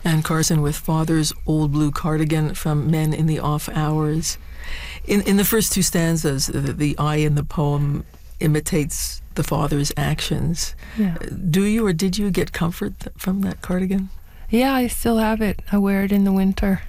Ann Carson with Father's Old Blue Cardigan from Men in the Off Hours. In the first two stanzas, the I in the poem imitates the father's actions. Yeah. Do you or did you get comfort from that cardigan? Yeah, I still have it. I wear it in the winter.